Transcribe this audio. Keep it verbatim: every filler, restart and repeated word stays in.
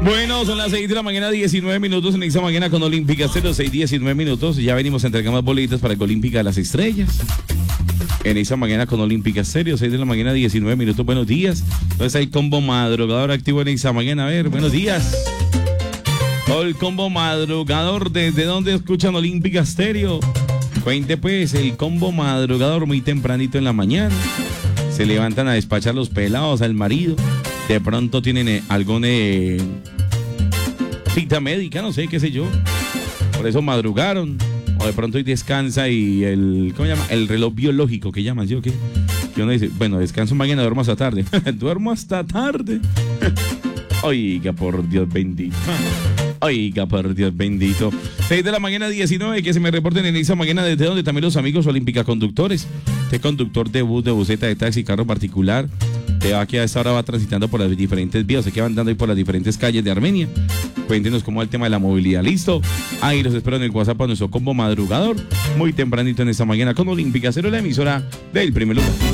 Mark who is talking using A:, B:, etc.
A: Bueno, son las seis de la mañana, diecinueve minutos en esta mañana con Olímpica cero seis, diecinueve minutos. Ya venimos a entregar más boletas para el Olímpica de las Estrellas. En esta mañana con Olímpica Serio, seis de la mañana, diecinueve minutos. Buenos días. Entonces hay combo madrugador activo en esta mañana. A ver, buenos días. El combo madrugador, ¿desde dónde escuchan Olímpica Stereo? Cuente pues, el combo madrugador muy tempranito en la mañana. Se levantan a despachar los pelados al marido. De pronto tienen eh, algún eh, cita médica, no sé, qué sé yo. Por eso madrugaron. O de pronto hoy descansa y el, ¿cómo se llama? El reloj biológico que llaman, ¿sí o qué? Que uno dice, bueno, descanso mañana, duermo hasta tarde. Duermo hasta tarde. Oiga, por Dios bendito. Oiga, por Dios bendito. seis de la mañana, diecinueve, que se me reporten en esa mañana desde donde también los amigos Olímpica Conductores. Este conductor de bus, de buseta, de taxi, carro particular, te va que a esta hora va transitando por las diferentes vías, se queda andando ahí por las diferentes calles de Armenia. Cuéntenos cómo va el tema de la movilidad. ¿Listo? Ahí los espero en el WhatsApp a nuestro combo madrugador. Muy tempranito en esta mañana con Olímpica Cero, la emisora del primer lugar.